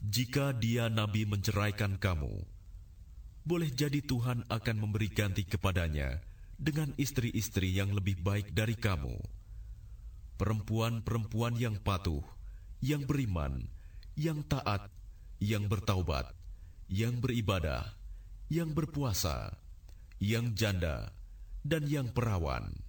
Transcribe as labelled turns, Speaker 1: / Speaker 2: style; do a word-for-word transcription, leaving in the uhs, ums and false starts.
Speaker 1: Jika dia Nabi menceraikan kamu, boleh jadi Tuhan akan memberi ganti kepadanya dengan istri-istri yang lebih baik dari kamu. Perempuan-perempuan yang patuh, yang beriman, yang taat, yang bertaubat, yang beribadah, yang berpuasa, yang janda, dan yang perawan.